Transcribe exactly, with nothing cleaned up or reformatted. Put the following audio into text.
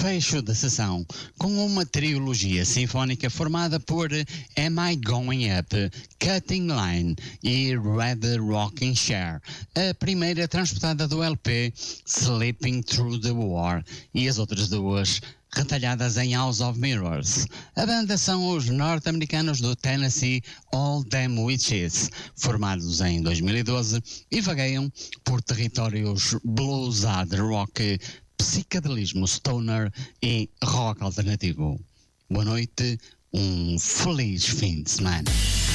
fecho da sessão com uma trilogia sinfónica formada por Am I Going Up, Cutting Line e Red Rocking Chair, a primeira transportada do L P Sleeping Through the War e as outras duas retalhadas em House of Mirrors. A banda são os norte-americanos do Tennessee All Them Witches, formados em dois mil e doze e vagueiam por territórios blues, hard rock, psicadelismo stoner e rock alternativo. Boa noite, um feliz fim de semana.